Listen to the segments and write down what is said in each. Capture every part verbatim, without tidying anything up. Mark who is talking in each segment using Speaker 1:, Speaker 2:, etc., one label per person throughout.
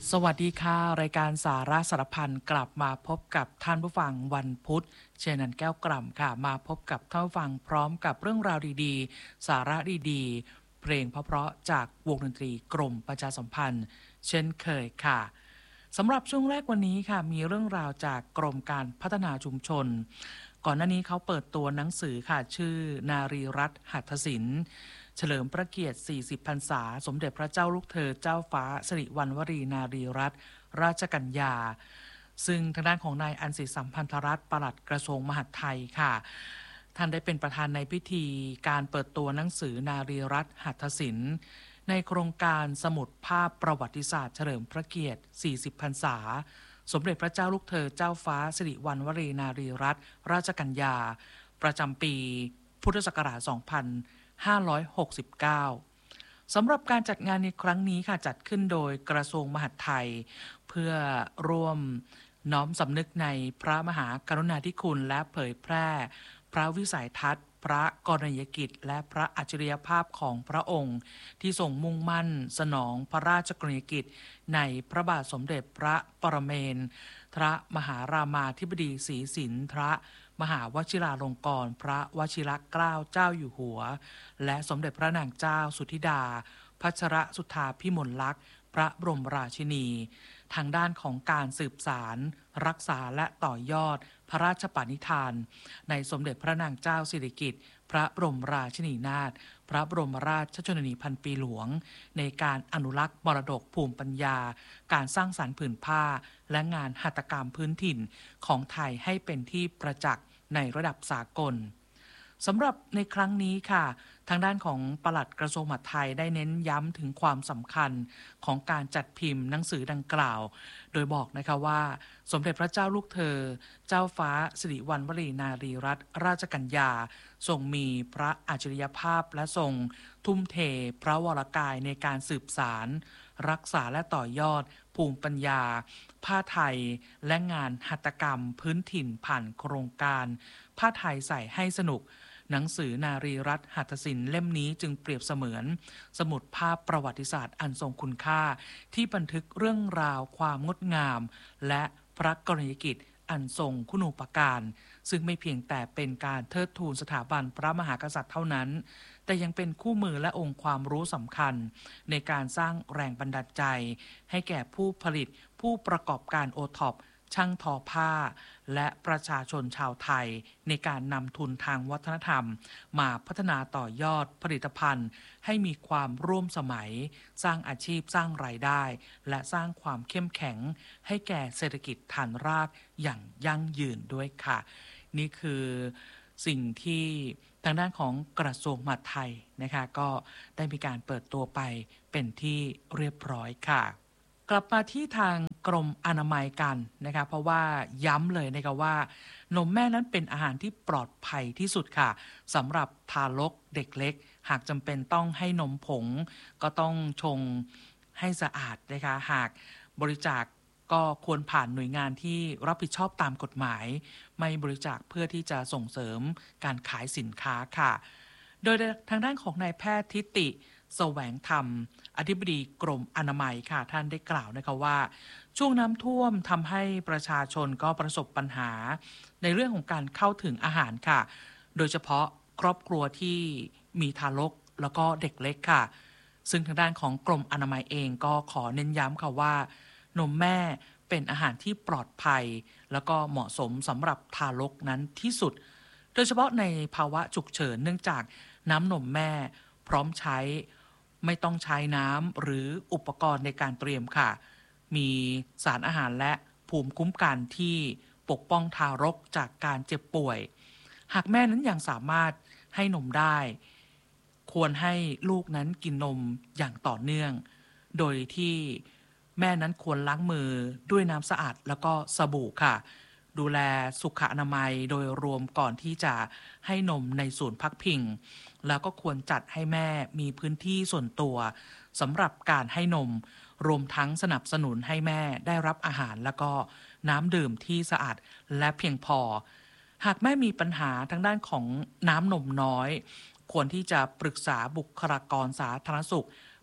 Speaker 1: สวัสดีค่ะรายการสาระสารพันกลับมาพบกับท่านผู้ฟังวันพุธเชนันแก้วกล่ำค่ะมาพบกับท่านผู้ฟังพร้อมกับเรื่องราวดีๆสาระดีๆเพลงเพราะๆจากวงดนตรีกรมประชาสัมพันธ์เช่นเคยค่ะสำหรับช่วงแรกวันนี้ค่ะมีเรื่องราวจากกรมการพัฒนาชุมชนก่อนหน้านี้เขาเปิดตัวหนังสือค่ะชื่อนารีรัตน์หัตถศิลป์เฉลิมพระเกียรติ สี่สิบ พรรษา สมเด็จพระเจ้าลูกเธอเจ้าฟ้าสิริวัณวรีนารีรัตน์ราชกัญญาซึ่งทางด้านของนายอันศิสัมพันธรัตน์ปลัดกระทรวงมหาดไทยค่ะท่านได้เป็นประธานในพิธีการเปิดตัวหนังสือนารีรัตน์หัตถศิลป์ในโครงการสมุดภาพประวัติศาสตร์เฉลิมพระเกียรติ สี่สิบ พรรษาสมเด็จพระเจ้าลูกเธอเจ้าฟ้าสิริวัณวรีนารีรัตน์ราชกัญญาประจำปีพุทธศักราช สองพันห้าร้อยหกสิบเก้า สำหรับการจัดงานในครั้งนี้ค่ะจัดขึ้นโดยกระทรวงมหาดไทยเพื่อร่วมน้อมสำนึกในพระมหากรุณาธิคุณและเผยแพร่พระวิสัยทัศน์พระกรณียกิจและพระอัจฉริยภาพของพระองค์ที่ทรงมุ่งมั่นสนองพระราชกรณียกิจในพระบาทสมเด็จพระปรเมนทรมหารามาธิบดีศรีสินทรมหาวชิราลงกรณ์พระวชิรเกล้าเจ้าอยู่หัวและสมเด็จพระนางเจ้าสุธิดาพัชรสุธาพิมลลักษณ์พระบรมราชินีทางด้านของการสืบสารรักษาและต่อยอดพระราชปณิธานในสมเด็จพระนางเจ้าสิริกิติ์พระบรมราชินีนาถพระบรมราชชนนีพันปีหลวงในการอนุรักษ์มรดกภูมิปัญญาการสร้างสรรค์ผืนผ้าและงานหัตถกรรมพื้นถิ่นของไทยให้เป็นที่ประจักษ์ในระดับสากลสำหรับในครั้งนี้ค่ะทางด้านของปลัดกระทรวงมหาดไทยได้เน้นย้ำถึงความสำคัญของการจัดพิมพ์หนังสือดังกล่าวโดยบอกนะคะว่าสมเด็จพระเจ้าลูกเธอเจ้าฟ้าสิริวัณวรีนารีรัตน์ราชกัญญาทรงมีพระอัจฉริยภาพและทรงทุ่มเทพระวรกายในการสืบสารรักษาและต่อยอดภูมิปัญญาผ้าไทยและงานหัตถกรรมพื้นถิ่นผ่านโครงการผ้าไทยใส่ให้สนุกหนังสือนารีรัตน์หัตถศิลป์เล่มนี้จึงเปรียบเสมือนสมุดภาพประวัติศาสตร์อันทรงคุณค่าที่บันทึกเรื่องราวความงดงามและพระกรณียกิจอันทรงคุณูปการซึ่งไม่เพียงแต่เป็นการเทิดทูนสถาบันพระมหากษัตริย์เท่านั้นแต่ยังเป็นคู่มือและองค์ความรู้สำคัญในการสร้างแรงบันดาลใจให้แก่ผู้ผลิตผู้ประกอบการโอท็อปช่างทอผ้าและประชาชนชาวไทยในการนำทุนทางวัฒนธรรมมาพัฒนาต่อยอดผลิตภัณฑ์ให้มีความร่วมสมัยสร้างอาชีพสร้างรายได้และสร้างความเข้มแข็งให้แก่เศรษฐกิจฐานรากอย่างยั่งยืนด้วยค่ะนี่คือสิ่งที่ทางด้านของกระทรวงมหาดไทยนะคะก็ได้มีการเปิดตัวไปเป็นที่เรียบร้อยค่ะกลับมาที่ทางกรมอนามัยกันนะคะเพราะว่าย้ำเลยนะคะว่านมแม่นั้นเป็นอาหารที่ปลอดภัยที่สุดค่ะสำหรับทารกเด็กเล็กหากจำเป็นต้องให้นมผงก็ต้องชงให้สะอาดนะคะหากบริจาคก็ควรผ่านหน่วยงานที่รับผิดชอบตามกฎหมายไม่บริจาคเพื่อที่จะส่งเสริมการขายสินค้าค่ะโดยทางด้านของนายแพทย์ทิติแสวงธรรมอธิบดีกรมอนามัยค่ะท่านได้กล่าวนะคะว่าช่วงน้ำท่วมทำให้ประชาชนก็ประสบปัญหาในเรื่องของการเข้าถึงอาหารค่ะโดยเฉพาะครอบครัวที่มีทารกแล้วก็เด็กเล็กค่ะซึ่งทางด้านของกรมอนามัยเองก็ขอเน้นย้ำค่ะว่านมแม่เป็นอาหารที่ปลอดภัยแล้วก็เหมาะสมสำหรับทารกนั้นที่สุดโดยเฉพาะในภาวะฉุกเฉินเนื่องจากน้ำนมแม่พร้อมใช้ไม่ต้องใช้น้ำหรืออุปกรณ์ในการเตรียมค่ะมีสารอาหารและภูมิคุ้มกันที่ปกป้องทารกจากการเจ็บป่วยหากแม่นั้นยังสามารถให้นมได้ควรให้ลูกนั้นกินนมอย่างต่อเนื่องโดยที่แม่นั้นควรล้างมือด้วยน้ำสะอาดแล้วก็สบู่ค่ะดูแลสุขอนามัยโดยรวมก่อนที่จะให้นมในศูนย์พักพิงแล้วก็ควรจัดให้แม่มีพื้นที่ส่วนตัวสำหรับการให้นมรวมทั้งสนับสนุนให้แม่ได้รับอาหารแล้วก็น้ำดื่มที่สะอาดและเพียงพอหากแม่มีปัญหาทางด้านของน้ำนมน้อยควรที่จะปรึกษาบุคลากรสาธารณสุข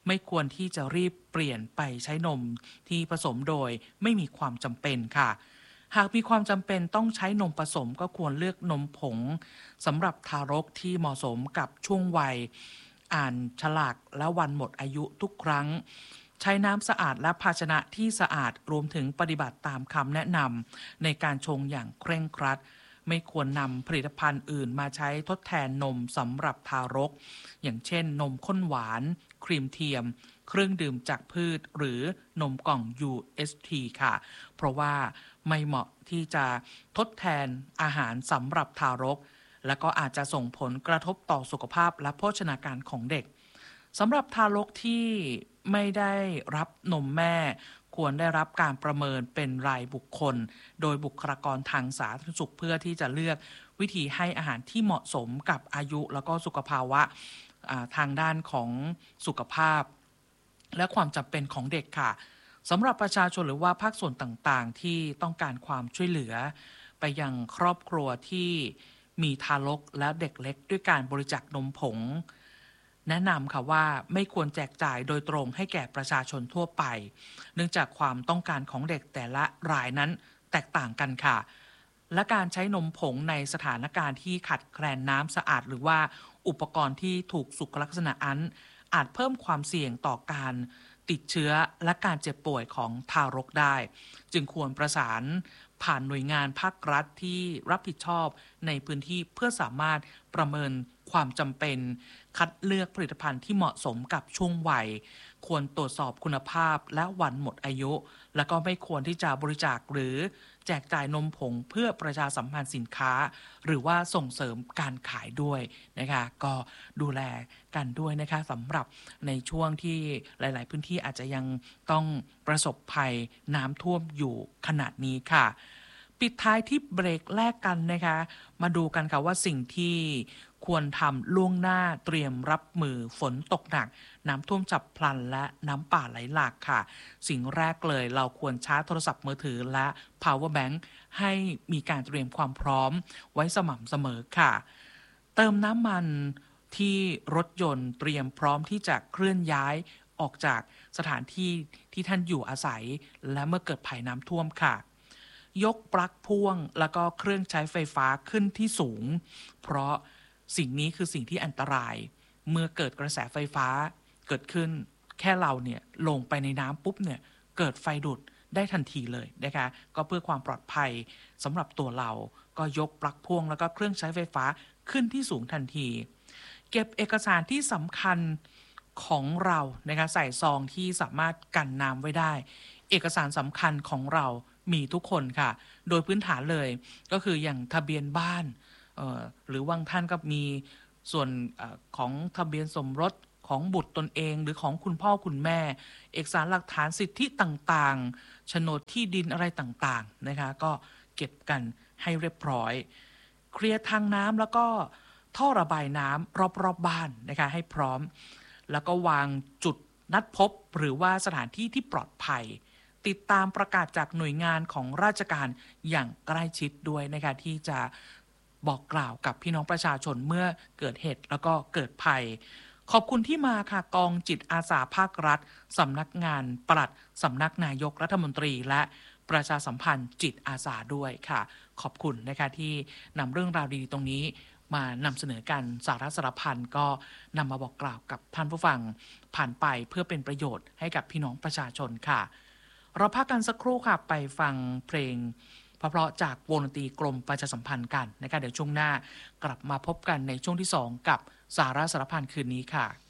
Speaker 1: ไม่ควรที่จะรีบเปลี่ยนไปใช้นมที่ผสมโดยไม่มีความจำเป็นค่ะหากมีความจำเป็นต้องใช้นมผสมก็ควรเลือกนมผงสำหรับทารกที่เหมาะสมกับช่วงวัยอ่านฉลากและวันหมดอายุทุกครั้งใช้น้ำสะอาดและภาชนะที่สะอาดรวมถึงปฏิบัติตามคำแนะนำในการชงอย่างเคร่งครัดไม่ควรนำผลิตภัณฑ์อื่นมาใช้ทดแทนนมสำหรับทารกอย่างเช่นนมข้นหวานครีมเทียมเครื่องดื่มจากพืชหรือนมกล่อง ยู เอส ที ค่ะเพราะว่าไม่เหมาะที่จะทดแทนอาหารสำหรับทารกและก็อาจจะส่งผลกระทบต่อสุขภาพและโภชนาการของเด็กสำหรับทารกที่ไม่ได้รับนมแม่ควรได้รับการประเมินเป็นรายบุคคลโดยบุคลากรทางสาธารณสุขเพื่อที่จะเลือกวิธีให้อาหารที่เหมาะสมกับอายุแล้วก็สุขภาวะทางด้านของสุขภาพและความจำเป็นของเด็กค่ะสำหรับประชาชนหรือว่าภาคส่วนต่างๆที่ต้องการความช่วยเหลือไปยังครอบครัวที่มีทารกและเด็กเล็กด้วยการบริจาคนมผงแนะนำค่ะว่าไม่ควรแจกจ่ายโดยตรงให้แก่ประชาชนทั่วไปเนื่องจากความต้องการของเด็กแต่ละรายนั้นแตกต่างกันค่ะและการใช้นมผงในสถานการณ์ที่ขาดแคลนน้ำสะอาดหรือว่าอุปกรณ์ที่ถูกสุขลักษณะอันอาจเพิ่มความเสี่ยงต่อการติดเชื้อและการเจ็บป่วยของทารกได้จึงควรประสานผ่านหน่วยงานภาครัฐที่รับผิดชอบในพื้นที่เพื่อสามารถประเมินความจำเป็นคัดเลือกผลิตภัณฑ์ที่เหมาะสมกับช่วงวัยควรตรวจสอบคุณภาพและวันหมดอายุและก็ไม่ควรที่จะบริจาคหรือแจกจ่ายนมผงเพื่อประชาสัมพันธ์สินค้าหรือว่าส่งเสริมการขายด้วยนะคะก็ดูแลกันด้วยนะคะสำหรับในช่วงที่หลายๆพื้นที่อาจจะยังต้องประสบภัยน้ำท่วมอยู่ขนาดนี้ค่ะปิดท้ายที่เบรกแรกกันนะคะมาดูกันค่ะว่าสิ่งที่ควรทำล่วงหน้าเตรียมรับมือฝนตกหนักน้ำท่วมฉับพลันและน้ำป่าไหลหลากค่ะสิ่งแรกเลยเราควรชาร์จโทรศัพท์มือถือและ power bank ให้มีการเตรียมความพร้อมไว้สม่ำเสมอค่ะเติมน้ำมันที่รถยนต์เตรียมพร้อมที่จะเคลื่อนย้ายออกจากสถานที่ที่ท่านอยู่อาศัยและเมื่อเกิดภัยน้ำท่วมค่ะยกปลั๊กพ่วงแล้วก็เครื่องใช้ไฟฟ้าขึ้นที่สูงเพราะสิ่งนี้คือสิ่งที่อันตรายเมื่อเกิดกระแสไฟฟ้าเกิดขึ้นแค่เราเนี่ยลงไปในน้ำปุ๊บเนี่ยเกิดไฟดุดได้ทันทีเลยนะคะก็เพื่อความปลอดภัยสำหรับตัวเราก็ยกปลั๊กพ่วงแล้วก็เครื่องใช้ไฟฟ้าขึ้นที่สูงทันทีเก็บเอกสารที่สำคัญของเรานะคะใส่ซองที่สามารถกันน้ำไว้ได้เอกสารสำคัญของเรามีทุกคนค่ะโดยพื้นฐานเลยก็คืออย่างทะเบียนบ้านหรือบางท่านก็มีส่วนอของทะเบียนสมรสของบุตรตนเองหรือของคุณพ่อคุณแม่เอกสารหลักฐานสิทธิต่างๆโฉนดที่ดินอะไรต่างๆนะคะก็เก็บกันให้เรียบร้อยเคลียร์ทางน้ำแล้วก็ท่อระบายน้ำรอบๆ บ, บ้านนะคะให้พร้อมแล้วก็วางจุดนัดพบหรือว่าสถานที่ที่ปลอดภัยติดตามประกาศจากหน่วยงานของราชการอย่างใกล้ชิดด้วยนะคะที่จะบอกกล่าวกับพี่น้องประชาชนเมื่อเกิดเหตุแล้วก็เกิดภัยขอบคุณที่มาค่ะกองจิตอาสาภาครัฐสำนักงานปลัดสำนักนายกรัฐมนตรีและประชาสัมพันธ์จิตอาสาด้วยค่ะขอบคุณนะคะที่นำเรื่องราวดีๆตรงนี้มานำเสนอกันสาระสารพันก็นำมาบอกกล่าวกับท่านผู้ฟังผ่านไปเพื่อเป็นประโยชน์ให้กับพี่น้องประชาชนค่ะเราพักกันสักครู่ค่ะไปฟังเพลงเพราะจากวงดนตรีกรมประชาสัมพันธ์กันนะคะเดี๋ยวช่วงหน้ากลับมาพบกันในช่วงที่สองกับสาระสารพันคืนนี้ค่ะ